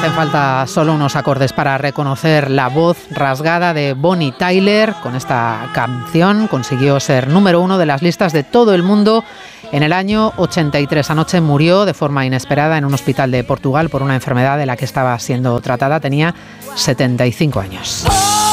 Hacen falta solo unos acordes para reconocer la voz rasgada de Bonnie Tyler. Con esta canción consiguió ser número 1 de las listas de todo el mundo en el año 83. Anoche murió de forma inesperada en un hospital de Portugal por una enfermedad de la que estaba siendo tratada. Tenía 75 años.